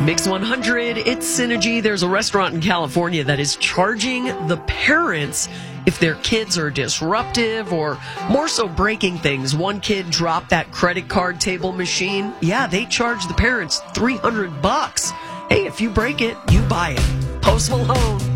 Mix 100, it's Synergy. There's a restaurant in California that is charging the parents if their kids are disruptive or more so breaking things. One kid dropped that credit card table machine. Yeah, they charge the parents $300. Hey, if you break it, you buy it. Post Malone.